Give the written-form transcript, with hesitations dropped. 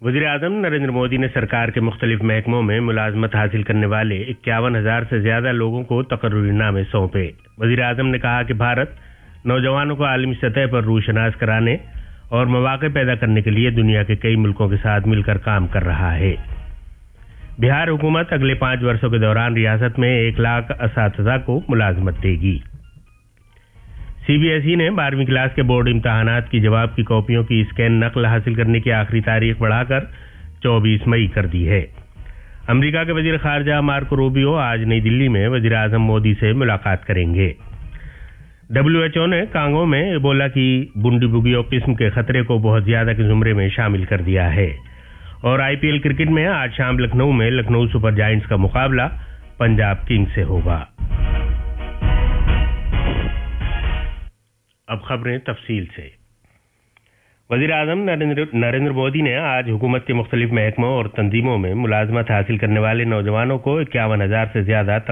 وزیر اعظم نریندر مودی نے سرکار کے مختلف محکموں میں ملازمت حاصل کرنے والے 51,000 سے زیادہ لوگوں کو تقرری نامے سونپے۔ وزیر اعظم نے کہا کہ بھارت نوجوانوں کو عالمی سطح پر روشناس کرانے اور مواقع پیدا کرنے کے لیے دنیا کے کئی ملکوں کے ساتھ مل کر کام کر رہا ہے۔ بہار حکومت اگلے 5 برسوں کے دوران ریاست میں 1 لاکھ اساتذہ کو ملازمت دے گی۔ سی بی ایس ای نے 12ویں کلاس کے بورڈ امتحانات کی جواب کی کاپیوں کی اسکین نقل حاصل کرنے کی آخری تاریخ بڑھا کر 24 مئی کر دی ہے۔ امریکہ کے وزیر خارجہ مارکو روبیو آج نئی دلی میں وزیر اعظم مودی سے ملاقات کریں گے۔ WHO نے کانگو میں ایبولا کی بونڈی بوگیو قسم کے خطرے کو بہت زیادہ کے زمرے میں شامل کر دیا ہے۔ اور IPL کرکٹ میں آج شام لکھنؤ میں لکھنؤ سپر جائنٹس کا مقابلہ پنجاب کنگز سے ہوگا۔ اب خبریں تفصیل سے۔ وزیر اعظم نریندر مودی نے آج حکومت کے مختلف محکموں اور تنظیموں میں ملازمت حاصل کرنے والے نوجوانوں کو 51,000 سے زیادہ